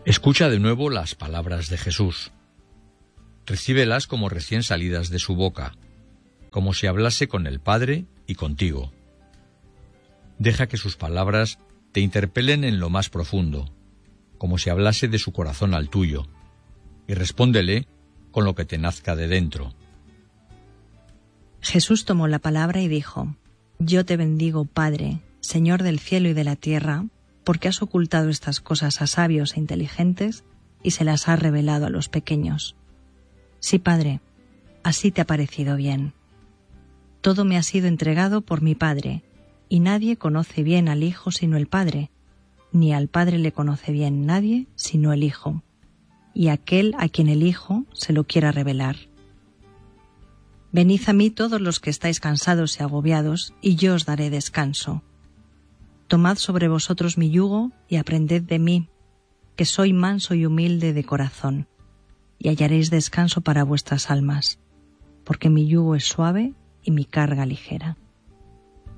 Escucha de nuevo las palabras de Jesús. Recíbelas como recién salidas de su boca, como si hablase con el Padre y contigo. Deja que sus palabras te interpelen en lo más profundo, como si hablase de su corazón al tuyo, y respóndele con lo que te nazca de dentro. Jesús tomó la palabra y dijo: Yo te bendigo, Padre, Señor del cielo y de la tierra, porque has ocultado estas cosas a sabios e inteligentes y se las has revelado a los pequeños. Sí, Padre, así te ha parecido bien. Todo me ha sido entregado por mi Padre, y nadie conoce bien al Hijo sino el Padre, ni al Padre le conoce bien nadie sino el Hijo, y aquel a quien el Hijo se lo quiera revelar. Venid a mí todos los que estáis cansados y agobiados, y yo os daré descanso. Tomad sobre vosotros mi yugo y aprended de mí, que soy manso y humilde de corazón, y hallaréis descanso para vuestras almas, porque mi yugo es suave y mi carga ligera.